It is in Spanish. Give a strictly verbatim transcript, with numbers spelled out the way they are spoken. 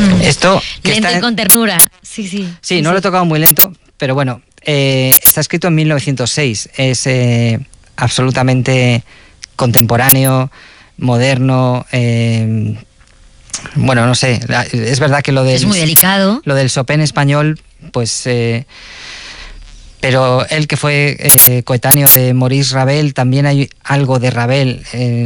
Mm. Esto que lento está y con ternura. Sí, sí. Sí, sí no sí. lo he tocado muy lento, pero bueno, eh, está escrito en mil novecientos seis. Es eh, absolutamente contemporáneo, moderno. Eh, bueno, no sé. Es verdad que lo del, es muy delicado. Lo del Chopin español, pues... Eh, pero él, que fue eh, coetáneo de Maurice Ravel, también hay algo de Ravel. Eh,